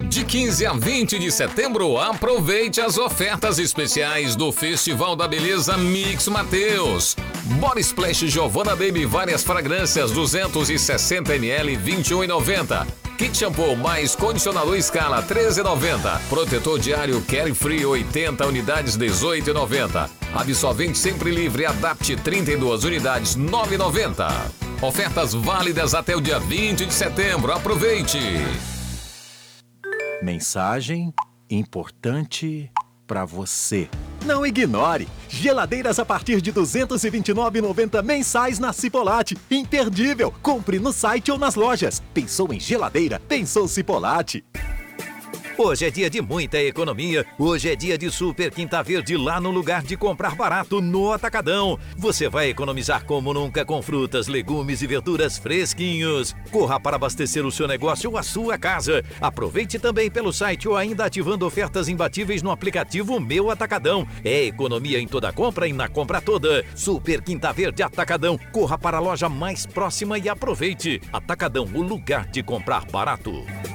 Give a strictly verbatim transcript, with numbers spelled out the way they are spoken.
De quinze a vinte de setembro, aproveite as ofertas especiais do Festival da Beleza Mix Mateus. Body Splash Giovanna Baby, várias fragrâncias, duzentos e sessenta mililitros, vinte e um reais e noventa centavos. Kit shampoo mais condicionador Scala, treze reais e noventa centavos. Protetor diário Carefree, oitenta unidades, dezoito reais e noventa centavos. Absorvente sempre livre, Adapt, trinta e duas unidades, nove reais e noventa centavos. Ofertas válidas até o dia vinte de setembro. Aproveite! Mensagem importante para você. Não ignore! Geladeiras a partir de duzentos e vinte e nove reais e noventa centavos mensais na Cipolate. Imperdível! Compre no site ou nas lojas. Pensou em geladeira? Pensou Cipolate. Hoje é dia de muita economia. Hoje é dia de Super Quinta Verde lá no lugar de comprar barato no Atacadão. Você vai economizar como nunca com frutas, legumes e verduras fresquinhos. Corra para abastecer o seu negócio ou a sua casa. Aproveite também pelo site ou ainda ativando ofertas imbatíveis no aplicativo Meu Atacadão. É economia em toda compra e na compra toda. Super Quinta Verde Atacadão. Corra para a loja mais próxima e aproveite. Atacadão, o lugar de comprar barato.